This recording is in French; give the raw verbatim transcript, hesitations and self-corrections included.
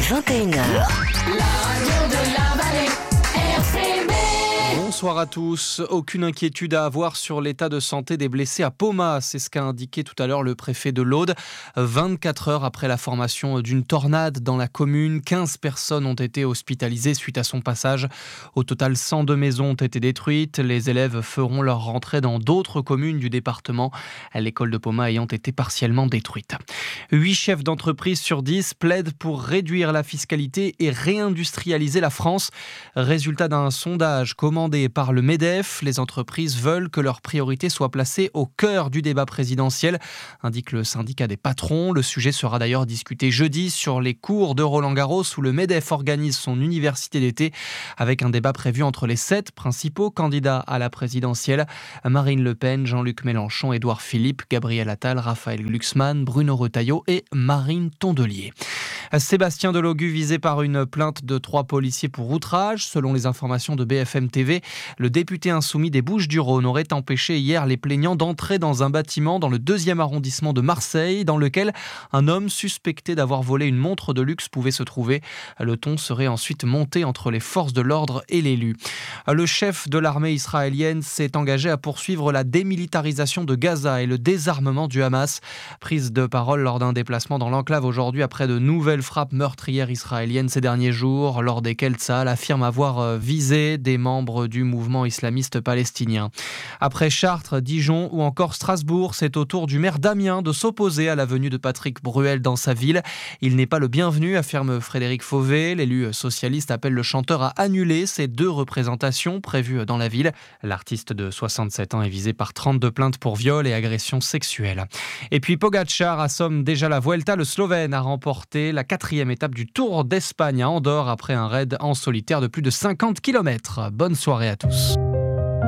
vingt et une heures. La radio de la vallée, R C B. Bonsoir à tous. Aucune inquiétude à avoir sur l'état de santé des blessés à Poma. C'est ce qu'a indiqué tout à l'heure le préfet de l'Aude. vingt-quatre heures après la formation d'une tornade dans la commune, quinze personnes ont été hospitalisées suite à son passage. Au total, cent deux maisons ont été détruites. Les élèves feront leur rentrée dans d'autres communes du département, l'école de Poma ayant été partiellement détruite. Huit chefs d'entreprise sur dix plaident pour réduire la fiscalité et réindustrialiser la France. Résultat d'un sondage commandé par le MEDEF, les entreprises veulent que leur priorité soit placée au cœur du débat présidentiel, indique le syndicat des patrons. Le sujet sera d'ailleurs discuté jeudi sur les cours de Roland-Garros où le MEDEF organise son université d'été avec un débat prévu entre les sept principaux candidats à la présidentielle. Marine Le Pen, Jean-Luc Mélenchon, Édouard Philippe, Gabriel Attal, Raphaël Glucksmann, Bruno Retailleau et Marine Tondelier. Sébastien Delogu visé par une plainte de trois policiers pour outrage. Selon les informations de B F M T V, le député insoumis des Bouches-du-Rhône aurait empêché hier les plaignants d'entrer dans un bâtiment dans le deuxième arrondissement de Marseille, dans lequel un homme suspecté d'avoir volé une montre de luxe pouvait se trouver. Le ton serait ensuite monté entre les forces de l'ordre et l'élu. Le chef de l'armée israélienne s'est engagé à poursuivre la démilitarisation de Gaza et le désarmement du Hamas. Prise de parole lors d'un déplacement dans l'enclave aujourd'hui après de nouvelles frappes meurtrières israéliennes ces derniers jours, lors desquelles Tsahal affirme avoir visé des membres du mouvement islamiste palestinien. Après Chartres, Dijon ou encore Strasbourg, c'est au tour du maire d'Amiens de s'opposer à la venue de Patrick Bruel dans sa ville. Il n'est pas le bienvenu, affirme Frédéric Fauvet. L'élu socialiste appelle le chanteur à annuler ces deux représentations prévues dans la ville. L'artiste de soixante-sept ans est visé par trente-deux plaintes pour viol et agression sexuelle. Et puis Pogačar assomme déjà la Vuelta. Le Slovène a remporté la quatrième étape du Tour d'Espagne à Andorre après un raid en solitaire de plus de cinquante kilomètres. Bonne soirée à tous.